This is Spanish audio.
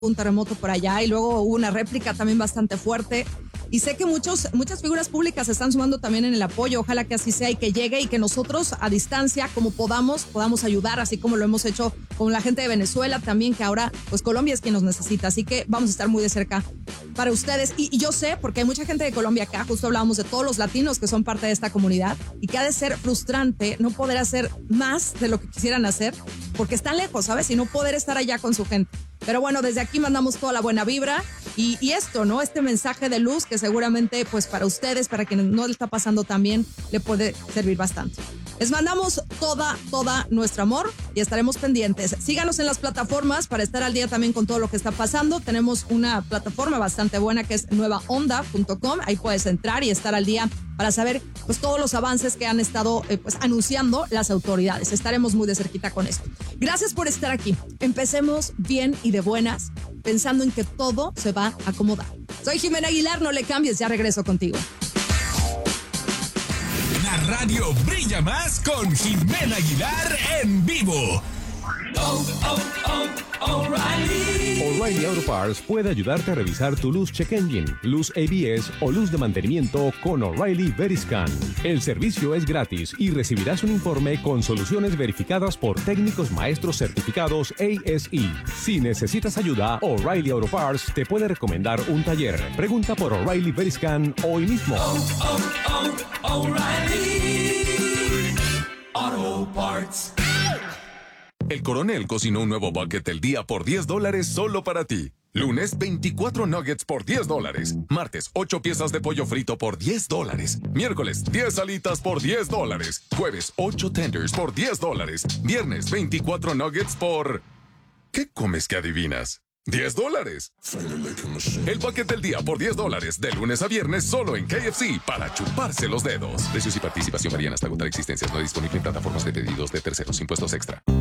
un terremoto por allá y luego hubo una réplica también bastante fuerte. Y sé que muchas figuras públicas se están sumando también en el apoyo. Ojalá que así sea y que llegue y que nosotros a distancia, como podamos ayudar, así como lo hemos hecho con la gente de Venezuela también, que ahora pues Colombia es quien nos necesita. Así que vamos a estar muy de cerca para ustedes. Y yo sé, porque hay mucha gente de Colombia acá, justo hablábamos de todos los latinos que son parte de esta comunidad y que ha de ser frustrante no poder hacer más de lo que quisieran hacer porque están lejos, ¿sabes? Y no poder estar allá con su gente. Pero bueno, desde aquí mandamos toda la buena vibra y esto, ¿no? Este mensaje de luz que seguramente pues para ustedes, para quienes no le está pasando tan bien, le puede servir bastante. Les mandamos toda nuestro amor y estaremos pendientes. Síganos en las plataformas para estar al día también con todo lo que está pasando. Tenemos una plataforma bastante buena que es nuevaonda.com. Ahí puedes entrar y estar al día para saber pues todos los avances que han estado pues anunciando las autoridades. Estaremos muy de cerquita con esto. Gracias por estar aquí. Empecemos bien y de buenas, pensando en que todo se va a acomodar. Soy Jimena Aguilar, no le cambies, ya regreso contigo. La radio brilla más con Jimena Aguilar en vivo. O'Reilly Auto Parts puede ayudarte a revisar tu luz check engine, luz ABS o luz de mantenimiento con O'Reilly Veriscan. El servicio es gratis y recibirás un informe con soluciones verificadas por técnicos maestros certificados ASE. Si necesitas ayuda, O'Reilly Auto Parts te puede recomendar un taller. Pregunta por O'Reilly Veriscan hoy mismo. O'Reilly Auto Parts. El Coronel cocinó un nuevo bucket del día por $10 solo para ti. Lunes, 24 nuggets por $10. Martes, 8 piezas de pollo frito por $10. Miércoles, 10 alitas por $10. Jueves, 8 tenders por $10. Viernes, 24 nuggets por... ¿Qué comes que adivinas? $10. El bucket del día por $10, de lunes a viernes solo en KFC, para chuparse los dedos. Precios y participación varían hasta agotar existencias. No disponible en plataformas de pedidos de terceros. Impuestos extra.